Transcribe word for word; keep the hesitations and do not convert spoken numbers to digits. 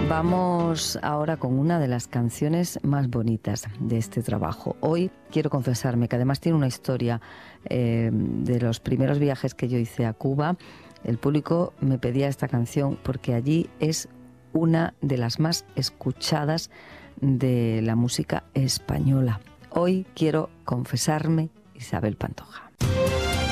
Vamos ahora con una de las canciones más bonitas de este trabajo. Hoy quiero confesarme que además tiene una historia eh, de los primeros viajes que yo hice a Cuba. El público me pedía esta canción porque allí es una de las más escuchadas de la música española. Hoy quiero confesarme, Isabel Pantoja.